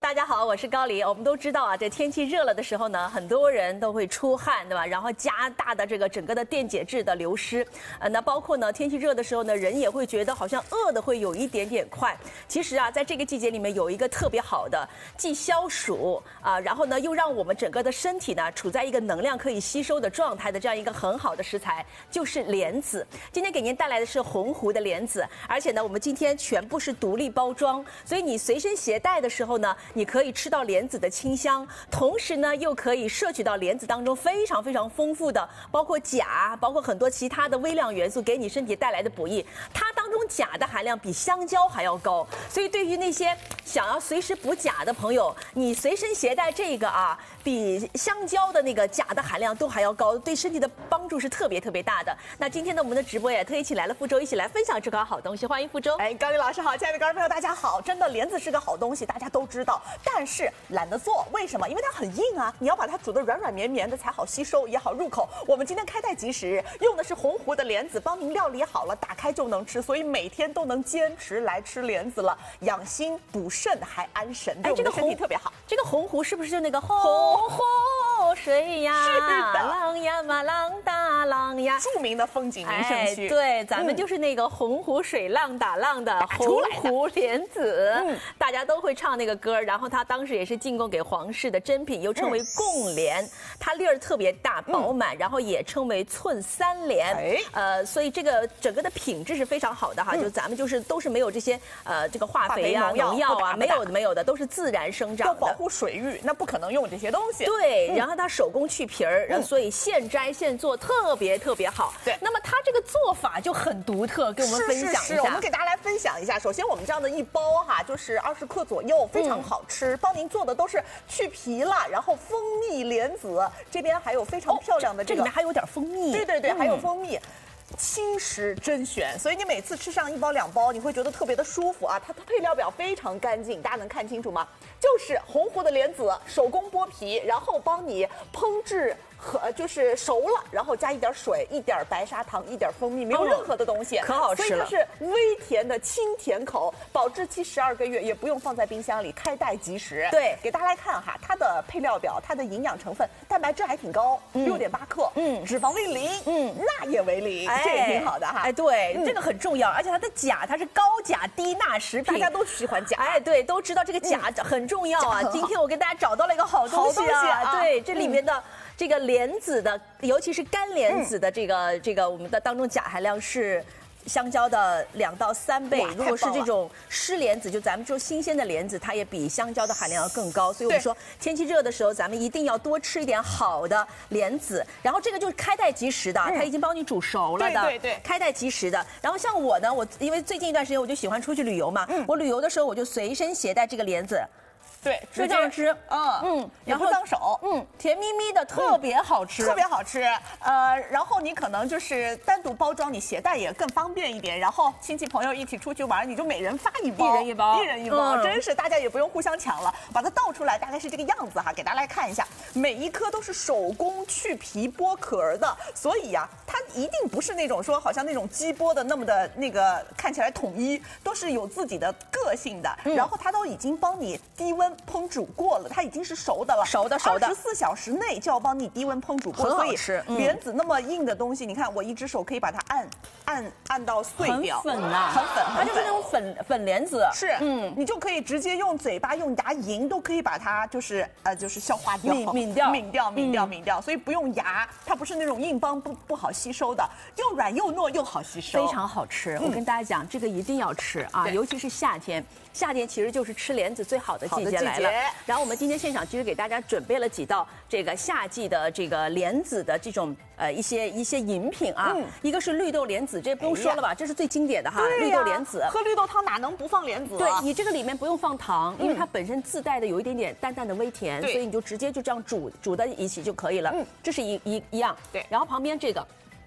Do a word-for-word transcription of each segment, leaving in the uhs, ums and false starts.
大家好，我是高黎。我们都知道啊，这天气热了的时候呢，很多人都会出汗，对吧？然后加大的这个整个的电解质的流失。呃，那包括呢，天气热的时候呢，人也会觉得好像饿的会有一点点快。其实啊，在这个季节里面有一个特别好的，既消暑啊、呃，然后呢又让我们整个的身体呢处在一个能量可以吸收的状态的这样一个很好的食材，就是莲子。今天给您带来的是洪湖的莲子，而且呢，我们今天全部是独立包装，所以你随身携带的时候呢，你可以吃到莲子的清香，同时呢又可以摄取到莲子当中非常非常丰富的，包括钾，包括很多其他的微量元素，给你身体带来的补益。它当中钾的含量比香蕉还要高，所以对于那些想要随时补钾的朋友，你随身携带这个啊，比香蕉的那个钾的含量都还要高，对身体的帮助是特别特别大的。那今天呢，我们的直播也特意请来了傅周，一起来分享这款好东西。欢迎傅周。 哎，高丽老师好，亲爱的观众朋友大家好。真的，莲子是个好东西，大家都知道，但是懒得做，为什么？因为它很硬啊，你要把它煮得软软绵绵的才好吸收，也好入口。我们今天开袋即食，用的是洪湖的莲子，帮您料理好了，打开就能吃，所以每天都能坚持来吃莲子了，养心补肾还安神，对我们的身体特别好。 这个洪湖是不是就那个洪湖水呀？ 是的， 浪呀嘛浪打浪呀， 著名的风景名胜区。 哎、对，咱们就是那个洪湖水浪打浪的洪湖莲子，嗯、大家都会唱那个歌。然后它当时也是进贡给皇室的珍品，又称为贡莲，嗯、它粒儿特别大饱满，嗯、然后也称为寸三莲。哎、呃，所以这个整个的品质是非常好的哈，嗯、就咱们就是都是没有这些呃这个化肥啊、农药啊，没有的没有的，都是自然生长的， 都保护水域，那不可能用这些东西。 对，嗯、然后它手工去皮儿，嗯、所以现摘现做特别特别好。 对， 那么它这个做法就很独特，跟我们分享一下。 是是是，我们给大家来分享一下。首先，我们这样的一包哈，就是二十克左右，非常好吃。嗯、帮您做的都是去皮了，然后蜂蜜莲子，这边还有非常漂亮的这个， 哦、这, 这里面还有点蜂蜜。 对对对，嗯、还有蜂蜜。轻食甄选，所以你每次吃上一包两包，你会觉得特别的舒服啊！它的配料表非常干净，大家能看清楚吗？就是洪湖的莲子，手工剥皮，然后帮你烹制和就是熟了，然后加一点水、一点白砂糖、一点蜂蜜，没有任何的东西， 哦、可好吃了。 所以它是微甜的清甜口，保质期十二个月，也不用放在冰箱里，开袋即食。 对， 给大家来看哈，它的配料表，它的营养成分，蛋白质还挺高，六点八克，嗯，脂肪为零，嗯，钠也为零。 哎、 这也挺好的哈， 哎，对，嗯、这个很重要，而且它的钾，它是高钾低钠食品， 大家都喜欢钾， 哎，对，都知道这个钾很重要啊。嗯、今天我给大家找到了一个好东西啊，啊对，这里面的这个莲子的，尤其是干莲子的这个、嗯、这个我们的当中钾含量是香蕉的两到三倍，如果是这种湿莲子，就咱们说新鲜的莲子，它也比香蕉的含量要更高。所以我们说天气热的时候，咱们一定要多吃一点好的莲子。然后这个就是开袋即食的，嗯、它已经帮你煮熟了的， 对对对， 开袋即食的。然后像我呢，我因为最近一段时间我就喜欢出去旅游嘛，嗯、我旅游的时候我就随身携带这个莲子。 对， 就这样吃， 嗯嗯，也不脏手， 嗯，甜蜜蜜的，特别好吃， 嗯、特别好吃。呃，然后你可能就是单独包装，你携带也更方便一点。然后亲戚朋友一起出去玩，你就每人发一包， 一人一包， 一人一包， 嗯、 真是大家也不用互相抢了。把它倒出来，大概是这个样子哈，给大家来看一下，每一颗都是手工去皮剥壳的，所以呀、啊，它一定不是那种说好像那种机剥的那么的那个看起来统一，都是有自己的个性的。嗯、然后它都已经帮你低温烹煮过了，它已经是熟的了， 熟的熟的， 二十四小时内就要帮你低温烹煮过， 很好吃。 所以莲子那么硬的东西，你看我一只手可以把它按按按到碎掉， 很粉呐， 很粉， 它就是那种粉粉莲子， 是，嗯，你就可以直接用嘴巴用牙龈都可以把它就是呃就是消化掉， 抿抿掉， 抿掉，抿掉，抿掉，所以不用牙，它不是那种硬邦不不好吸收的，又软又糯又好吸收， 非常好吃。我跟大家讲，这个一定要吃啊，尤其是夏天，夏天其实就是吃莲子最好的季节来了。然后我们今天现场其实给大家准备了几道这个夏季的这个莲子的这种呃一些一些饮品啊，嗯、一个是绿豆莲子，这不用说了吧，这是最经典的哈，绿豆莲子。 喝绿豆汤哪能不放莲子、啊？ 对，你这个里面不用放糖，因为它本身自带的有一点点淡淡的微甜，所以你就直接就这样煮煮在一起就可以了。嗯，这是一一一样。 对， 然后旁边这个。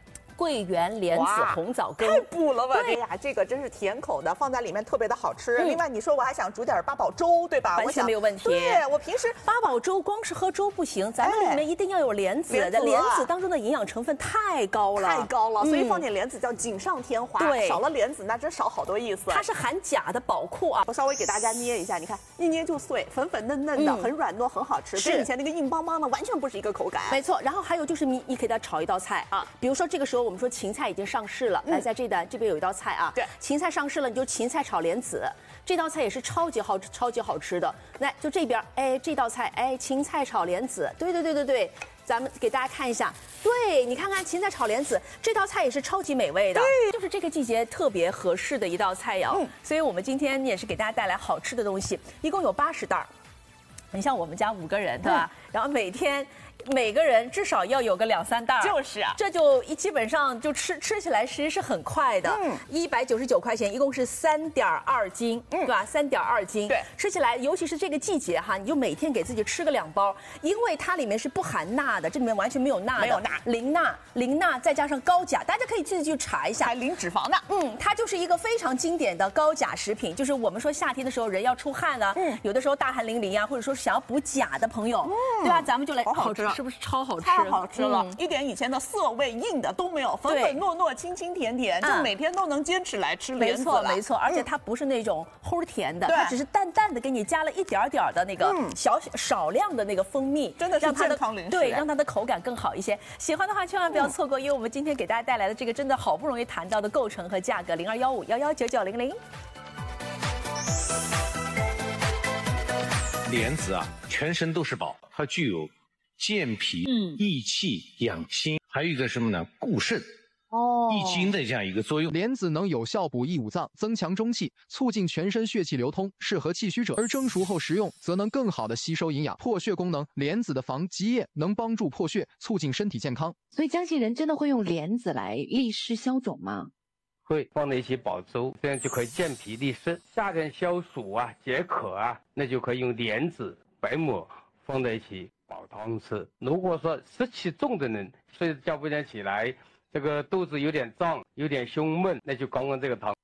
桂圆莲子红枣羹， 太补了吧！哎呀，这个真是甜口的，放在里面特别的好吃。嗯、另外，你说我还想煮点八宝粥，对吧？ 完全没有问题。 对，我平时八宝粥光是喝粥不行，咱们里面一定要有莲子。哎、莲子当中的营养成分太高了， 太高了，所以放点莲子叫锦上添花。对、嗯，少了莲子那真少好多意思。 它是含钾的宝库啊！ 我稍微给大家捏一下，你看一捏就碎，粉粉嫩嫩的，嗯、很软糯，很好吃。跟以前那个硬邦邦的完全不是一个口感。 没错。然后还有就是你你给它炒一道菜啊，比如说这个时候我们说芹菜已经上市了，嗯、来在这的这边有一道菜啊， 对， 芹菜上市了，你就芹菜炒莲子，这道菜也是超级好超级好吃的。来，就这边，哎，这道菜，哎，芹菜炒莲子，对对对对对。咱们给大家看一下，对你看看芹菜炒莲子这道菜也是超级美味的，对，就是这个季节特别合适的一道菜肴。嗯，所以我们今天也是给大家带来好吃的东西，一共有八十袋。你像我们家五个人，对吧？嗯、然后每天。每个人至少要有个两三袋， 就是啊， 这就一基本上就吃吃起来其实是很快的，嗯，一百九十九块钱，一共是三点二斤，嗯，对吧？三点二斤， 对， 吃起来，尤其是这个季节哈，你就每天给自己吃个两包，因为它里面是不含钠的，这里面完全没有钠的， 没有钠， 零钠，零钠再加上高钾，大家可以自己去查一下， 还零脂肪呢， 嗯，它就是一个非常经典的高钾食品，就是我们说夏天的时候人要出汗啊，嗯，有的时候大汗淋漓啊，或者说想要补钾的朋友，嗯，对吧？咱们就来， 好好吃， 是不是超好吃？ 太好吃了，嗯、一点以前的涩味硬的都没有，粉粉糯糯、清清甜甜，就每天都能坚持来吃莲子了。 没错，没错，而且它不是那种齁甜的，它只是淡淡的给你加了一点点的那个小少量的那个蜂蜜， 真的是健康零食， 对，让它的口感更好一些。喜欢的话千万不要错过，因为我们今天给大家带来的这个真的好不容易谈到的构成和价格，零二幺五幺幺九九零零。 莲子啊，全身都是宝，它具有。健脾、嗯、益气、养心，还有一个什么呢？固肾、哦、益精的这样一个作用。 莲子能有效补益五脏，增强中气，促进全身血气流通，适合气虚者。而蒸熟后食用，则能更好的吸收营养。破血功能，莲子的防积液能帮助破血，促进身体健康。 所以江西人真的会用莲子来利湿消肿吗？ 会，放在一起煲粥，这样就可以健脾利湿。夏天消暑啊、解渴啊，那就可以用莲子、白末放在一起。煲汤吃。如果说湿气重的人，睡觉不想起来，这个肚子有点胀，有点胸闷，那就刚刚这个汤。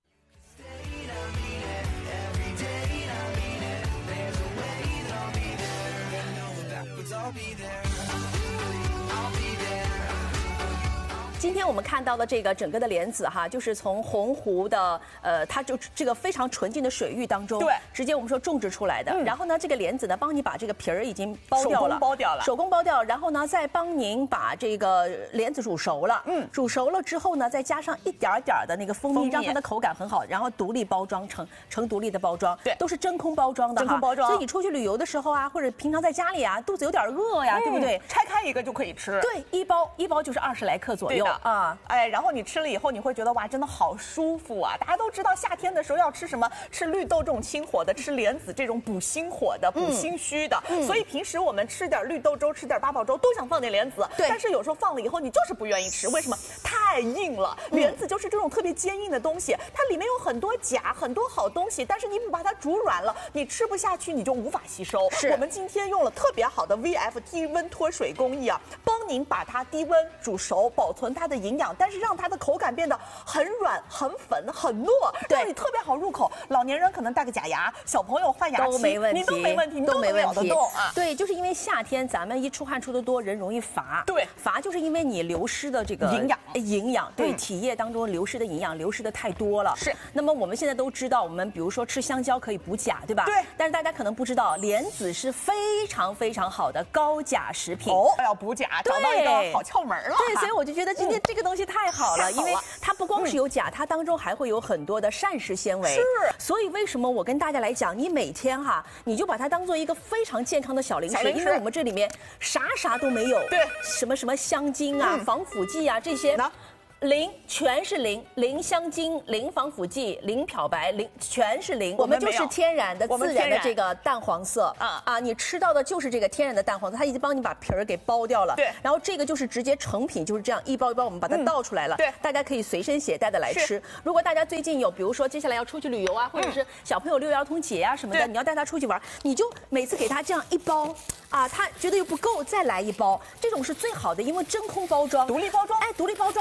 今天我们看到的这个整个的莲子哈，就是从洪湖的呃，它就这个非常纯净的水域当中， 对， 直接我们说种植出来的。嗯、然后呢，这个莲子呢，帮你把这个皮儿已经剥掉了， 手工剥掉了， 手工剥掉，然后呢，再帮您把这个莲子煮熟了。嗯，煮熟了之后呢，再加上一点点的那个蜂蜜，蜂蜜让它的口感很好，然后独立包装成成独立的包装， 对， 都是真空包装的哈。 真空包装， 所以你出去旅游的时候啊，或者平常在家里啊，肚子有点饿呀，嗯、对不对？ 拆开一个就可以吃。 对，一包一包就是二十来克左右啊， 哎。然后你吃了以后，你会觉得哇，真的好舒服啊！大家都知道夏天的时候要吃什么？吃绿豆这种清火的，吃莲子这种补心火的、补心虚的。嗯、所以平时我们吃点绿豆粥、吃点八宝粥，都想放点莲子。 对。 但是有时候放了以后，你就是不愿意吃，为什么？太硬了。莲子就是这种特别坚硬的东西，它里面有很多钾，很多好东西，但是你不把它煮软了，你吃不下去，你就无法吸收。 是。 我们今天用了特别好的 V F 低温脱水工艺啊，帮您把它低温煮熟，保存它的营养，但是让它的口感变得很软、很粉、很糯，让你特别好入口。老年人可能戴个假牙，小朋友换牙期都没问题， 你都没问题， 都没问题。 啊、 对，就是因为夏天咱们一出汗出的多，人容易乏。 对， 乏就是因为你流失的这个营养， 营养对、 嗯、 体液当中流失的营养流失的太多了。 是。 那么我们现在都知道，我们比如说吃香蕉可以补钾，对吧？ 对。 但是大家可能不知道，莲子是非常非常好的高钾食品。 哦，要补钾，找到一个好窍门了。 对，所以我就觉得今天这个东西太好了，嗯、因为它不光是有钾，它当中还会有很多的膳食纤维。 是。 所以为什么我跟大家来讲，你每天哈，你就把它当做一个非常健康的小零食，因为我们这里面啥啥都没有。 对。 什么什么香精啊、嗯、防腐剂啊这些。零全是零，零香精，零防腐剂，零漂白，零全是零。我们就是天然的、自然的这个淡黄色啊啊！你吃到的就是这个天然的淡黄色，它已经帮你把皮儿给剥掉了。 对。 然后这个就是直接成品，就是这样一包一包，我们把它倒出来了。 嗯、对。 大家可以随身携带的来吃。如果大家最近有，比如说接下来要出去旅游啊，或者是小朋友六一儿童节啊什么的，你要带他出去玩，你就每次给他这样一包啊，他觉得又不够，再来一包，这种是最好的，因为真空包装， 独立包装。 哎，独立包装的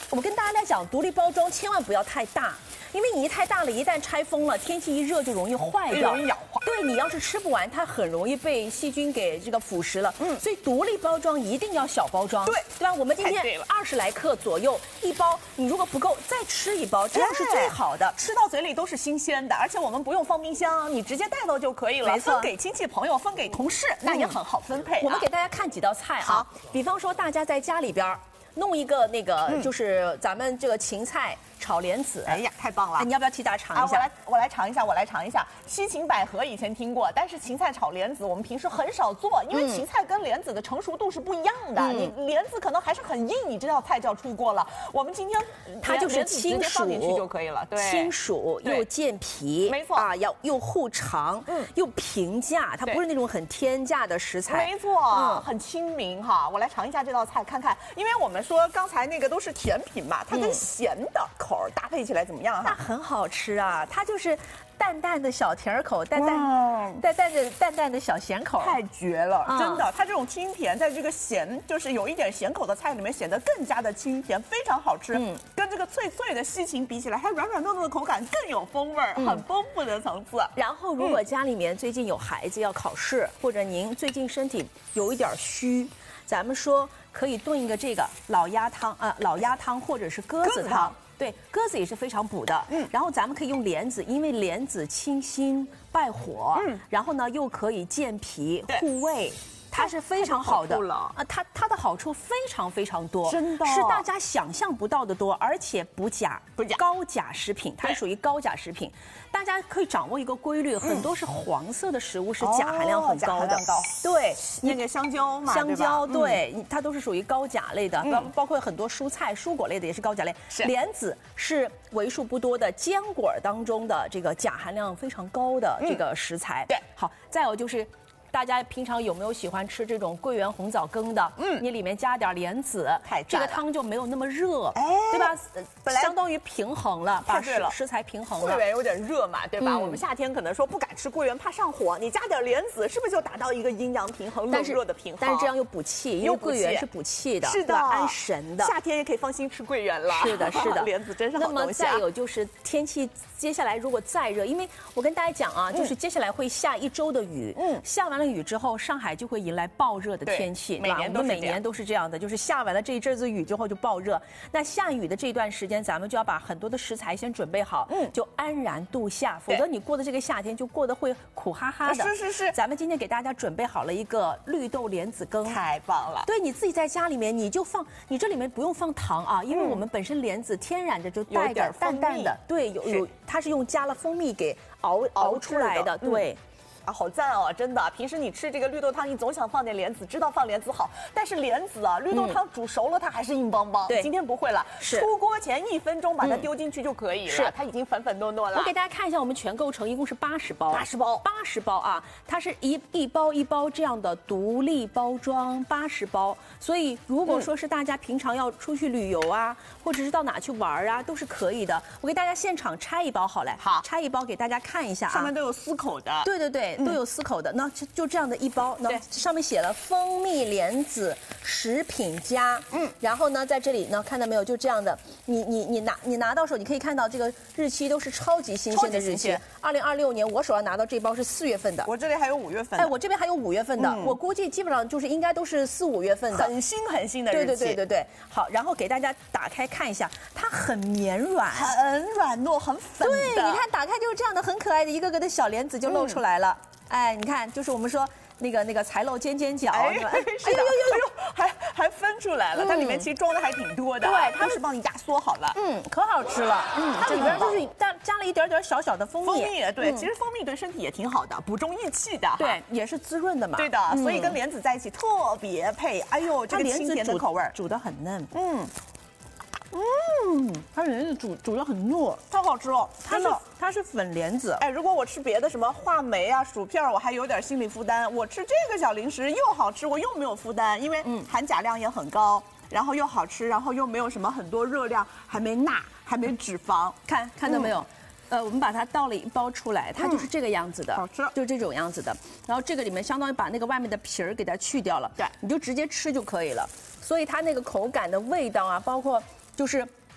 我跟大家来讲，独立包装千万不要太大。因为你一太大了，一旦拆封了，天气一热就容易坏掉， 容易氧化。 对，你要是吃不完，它很容易被细菌给这个腐蚀了。嗯，所以独立包装一定要小包装， 对对吧？我们今天二十来克左右一包，你如果不够，再吃一包，这样是最好的。 吃到嘴里都是新鲜的，而且我们不用放冰箱，你直接带到就可以了。 没错， 分给亲戚朋友，分给同事，那也很好分配。 我们给大家看几道菜啊，比方说大家在家里边弄一个那个，就是咱们这个芹菜炒莲子。 哎呀，太棒了！ 哎，你要不要替大家尝一下？ 我来，我来尝一下，我来尝一下。西芹百合以前听过，但是芹菜炒莲子我们平时很少做，因为芹菜跟莲子的成熟度是不一样的。你莲子可能还是很硬，你这道菜就要出锅了。我们今天它就是清暑就可以了，对， 清暑又健脾， 没错啊，要又护肠，嗯，又平价，它不是那种很天价的食材， 没错，嗯，很亲民哈。我来尝一下这道菜，看看，因为我们说刚才那个都是甜品嘛，它跟咸的口搭配起来怎么样哈？ 那很好吃啊，它就是淡淡的小甜口，淡淡淡淡的淡淡的小咸口， 太绝了，真的。它这种清甜，在这个咸就是有一点咸口的菜里面显得更加的清甜，非常好吃。嗯，跟这个脆脆的西芹比起来，它软软糯糯的口感更有风味儿，很丰富的层次。 然后，如果家里面最近有孩子要考试，或者您最近身体有一点虚，咱们说可以炖一个这个老鸭汤啊、呃，老鸭汤或者是鸽子汤。对，鸽子也是非常补的。嗯，然后咱们可以用莲子，因为莲子清心败火，嗯，然后呢又可以健脾护胃。它是非常好的啊，它它的好处非常非常多， 真的是大家想象不到的多，而且补钾， 补钾高钾食品，它是属于高钾食品。大家可以掌握一个规律，很多是黄色的食物是钾含量很高的，对， 那个香蕉嘛， 香蕉对，它都是属于高钾类的，包包括很多蔬菜、蔬果类的也是高钾类。莲子是为数不多的坚果当中的这个钾含量非常高的这个食材。 对， 好，再有就是。大家平常有没有喜欢吃这种桂圆红枣羹的？嗯，你里面加点莲子，这个汤就没有那么热，哎，对吧？本来相当于平衡了，把食食材平衡了。 桂圆有点热嘛，对吧？我们夏天可能说不敢吃桂圆，怕上火，你加点莲子，是不是就达到一个阴阳平衡、冷热的平衡？ 但是这样又补气，因为桂圆是补气的， 是的， 安神的。 夏天也可以放心吃桂圆了。 是的，是的， 莲子真是好东西。 那么再有就是天气接下来如果再热，因为我跟大家讲啊，就是接下来会下一周的雨，嗯，下完了雨之后上海就会迎来暴热的天气， 每年都每年都是这样的，就是下完了这一阵子雨之后就暴热。那下雨的这段时间，咱们就要把很多的食材先准备好，嗯，就安然度夏，否则你过的这个夏天就过得会苦哈哈的。 是是是， 咱们今天给大家准备好了一个绿豆莲子羹， 太棒了。 对，你自己在家里面你就放，你这里面不用放糖啊，因为我们本身莲子天然的就带点淡淡的，对，有有，它是用加了蜂蜜给熬熬出来的，对。 啊，好赞哦！真的，平时你吃这个绿豆汤，你总想放点莲子，知道放莲子好，但是莲子啊，绿豆汤煮熟了它还是硬邦邦。 对， 今天不会了，出锅前一分钟把它丢进去就可以了，是它已经粉粉糯糯了。 我给大家看一下，我们全构成一共是八十包， 八十包， 八十包啊！它是一一包一包这样的独立包装，八十包。所以如果说是大家平常要出去旅游啊，或者是到哪去玩啊，都是可以的。我给大家现场拆一包好嘞， 好， 拆一包给大家看一下啊， 上面都有撕口的。 对对对，都有撕口的。那就就这样的一包，那上面写了蜂蜜莲子食品加，嗯，然后呢，在这里呢，看到没有？就这样的，你你你拿你拿到手，你可以看到这个日期都是超级新鲜的日期。二零二六年，我手上拿到这包是四月份的， 我这里还有五月份。 哎，我这边还有五月份的，我估计基本上就是应该都是四五月份的， 很新很新的日期。 对对对对对。好，然后给大家打开看一下，它很绵软， 很软糯，很粉。 对，你看打开就是这样的，很可爱的一个个的小莲子就露出来了。哎，你看，就是我们说那个那个才露尖尖角， 哎，是的，哎呦呦呦，还还分出来了，它里面其实装的还挺多的， 对， 它是帮你压缩好了， 嗯，可好吃了，嗯，它里边就是加加了一点点小小的蜂蜜， 蜂蜜，对，其实蜂蜜对身体也挺好的，补中益气的， 对，也是滋润的嘛， 对的，所以跟莲子在一起特别配，哎呦，这个清甜的口味， 煮得很嫩， 嗯。 嗯，它莲子煮煮得很糯， 太好吃了。 它是它是粉莲子。 哎，如果我吃别的什么话梅啊、薯片，我还有点心理负担。我吃这个小零食又好吃，我又没有负担，因为含钾量也很高，然后又好吃，然后又没有什么很多热量，还没钠，还没脂肪。 看看到没有？呃，我们把它倒了一包出来，它就是这个样子的， 好吃， 就这种样子的。然后这个里面相当于把那个外面的皮儿给它去掉了， 对， 你就直接吃就可以了。所以它那个口感的味道啊，包括。就是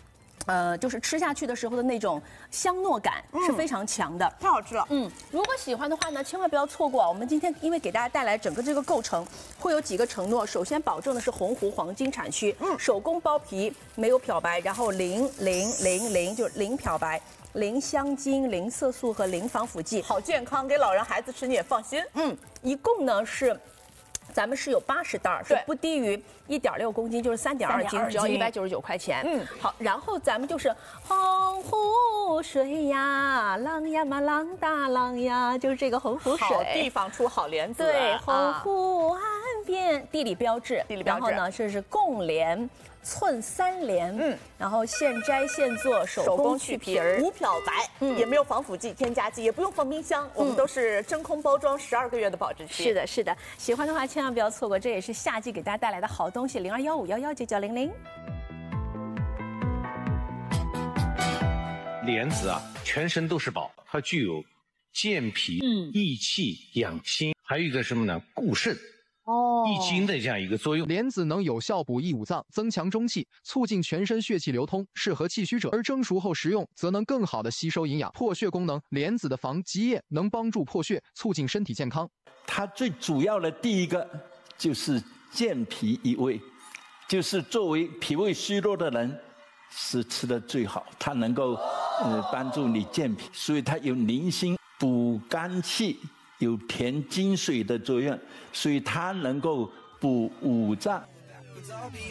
呃，就是吃下去的时候的那种香糯感是非常强的， 太好吃了。 嗯，如果喜欢的话呢，千万不要错过啊！我们今天因为给大家带来整个这个构成，会有几个承诺。首先保证的是洪湖黄金产区，嗯，手工包皮，没有漂白，然后零零零零就零漂白。零香精、零色素和零防腐剂， 好健康，给老人孩子吃你也放心。 嗯，一共呢是。咱们是有八十袋，是不低于一点六公斤，就是三点二斤，只要一百九十九块钱。嗯，好，然后咱们就是洪湖水呀，浪呀嘛浪大浪呀，就是这个洪湖水。 好地方出好莲子。 对，洪湖岸边地理标志， 地理标志。 然后呢，这是贡莲。寸三连，嗯，然后现摘现做，手工去皮儿， 无漂白，嗯，也没有防腐剂、添加剂，也不用放冰箱，我们都是真空包装，十二个月的保质期。 是的，是的，喜欢的话千万不要错过，这也是夏季给大家带来的好东西，零二幺五幺幺九九零零。 莲子啊，全身都是宝，它具有健脾、嗯、益气、养心，还有一个什么呢？固肾。哦，益精的这样一个作用。 莲子能有效补益五脏，增强中气，促进全身血气流通，适合气虚者；而蒸熟后食用，则能更好的吸收营养。破血功能，莲子的防积液能帮助破血，促进身体健康。 它最主要的第一个就是健脾益胃，就是作为脾胃虚弱的人是吃的最好，它能够呃帮助你健脾，所以它有宁心补肝气。有填精水的作用，所以它能够补五脏。